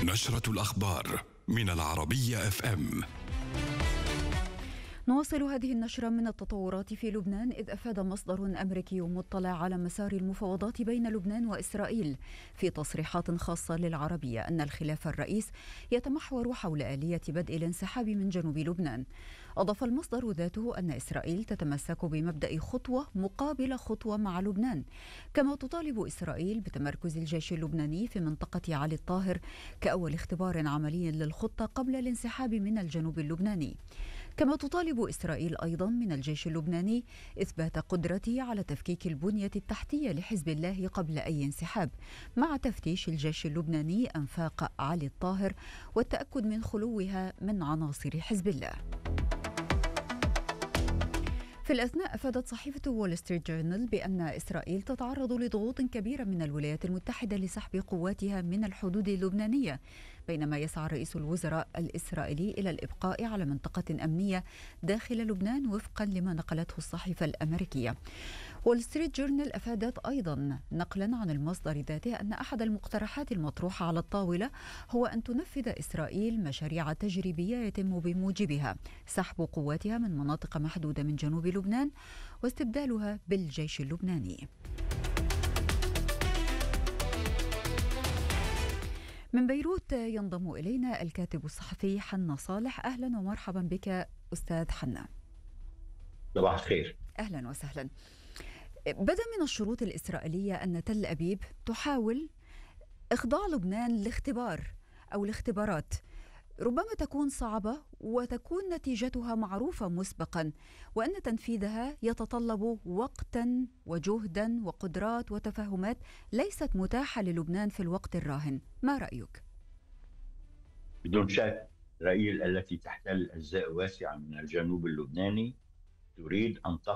نشرة الأخبار من العربية FM. نواصل هذه النشرة من التطورات في لبنان، إذ أفاد مصدر أمريكي مطلع على مسار المفاوضات بين لبنان وإسرائيل في تصريحات خاصة للعربية أن الخلاف الرئيس يتمحور حول آلية بدء الانسحاب من جنوب لبنان. أضاف المصدر ذاته أن إسرائيل تتمسك بمبدأ خطوة مقابل خطوة مع لبنان، كما تطالب إسرائيل بتمركز الجيش اللبناني في منطقة علي الطاهر كأول اختبار عملي للخطة قبل الانسحاب من الجنوب اللبناني. كما تطالب إسرائيل أيضا من الجيش اللبناني إثبات قدرته على تفكيك البنية التحتية لحزب الله قبل أي انسحاب، مع تفتيش الجيش اللبناني أنفاق علي الطاهر والتأكد من خلوها من عناصر حزب الله. في الأثناء أفادت صحيفة وول ستريت جورنال بأن إسرائيل تتعرض لضغوط كبيرة من الولايات المتحدة لسحب قواتها من الحدود اللبنانية، بينما يسعى رئيس الوزراء الإسرائيلي إلى الإبقاء على منطقة أمنية داخل لبنان وفقا لما نقلته الصحيفة الأمريكية. وول ستريت جورنال أفادت أيضا نقلا عن المصدر ذاته أن أحد المقترحات المطروحة على الطاولة هو أن تنفذ إسرائيل مشاريع تجريبية يتم بموجبها سحب قواتها من مناطق محدودة من جنوب لبنان واستبدالها بالجيش اللبناني. من بيروت ينضم إلينا الكاتب الصحفي حنا صالح. أهلا ومرحبا بك أستاذ حنا. صباح الخير. أهلا وسهلا. بدأ من الشروط الإسرائيلية أن تل أبيب تحاول إخضاع لبنان لاختبار أو الاختبارات ربما تكون صعبة وتكون نتيجتها معروفة مسبقا، وأن تنفيذها يتطلب وقتا وجهدا وقدرات وتفاهمات ليست متاحة للبنان في الوقت الراهن. ما رأيك؟ بدون شك إسرائيل التي تحتل أجزاء واسعة من الجنوب اللبناني تريد أن